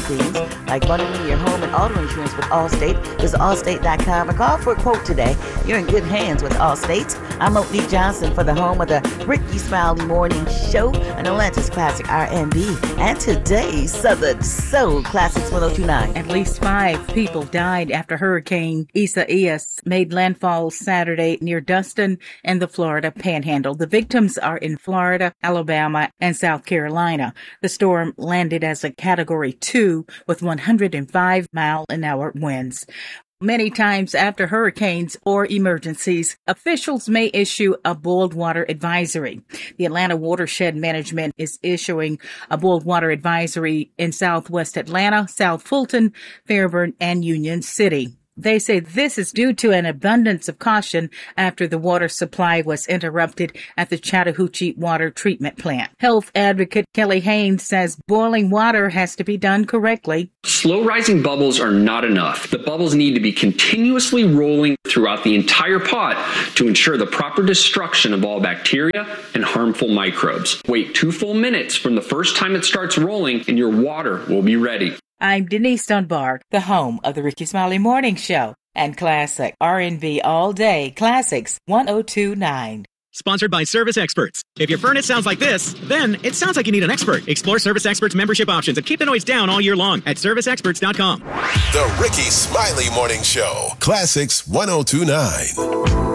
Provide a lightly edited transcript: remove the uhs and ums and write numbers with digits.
things like bundling your home and auto insurance with Allstate. Visit allstate.com and call for a quote today. You're in good hands with Allstate. I'm Oakley Johnson for the home of the Ricky Smiley Morning Show on Atlanta's Classic R&B and today's Southern Soul Classics 1029. At least 5 people died after Hurricane Isaias made landfall Saturday near Dustin and the Florida Panhandle. The victims are in Florida, Alabama, and South Carolina. The storm landed as a Category 2 with 105-mile-an-hour winds. Many times after hurricanes or emergencies, officials may issue a boiled water advisory. The Atlanta Watershed Management is issuing a boiled water advisory in Southwest Atlanta, South Fulton, Fairburn, and Union City. They say this is due to an abundance of caution after the water supply was interrupted at the Chattahoochee Water Treatment Plant. Health advocate Kelly Haynes says boiling water has to be done correctly. Slow rising bubbles are not enough. The bubbles need to be continuously rolling throughout the entire pot to ensure the proper destruction of all bacteria and harmful microbes. Wait 2 full minutes from the first time it starts rolling and your water will be ready. I'm Denise Dunbar, the home of the Ricky Smiley Morning Show and Classic R&B All Day Classics 1029. Sponsored by Service Experts. If your furnace sounds like this, then it sounds like you need an expert. Explore Service Experts membership options and keep the noise down all year long at serviceexperts.com. The Ricky Smiley Morning Show. Classics 1029.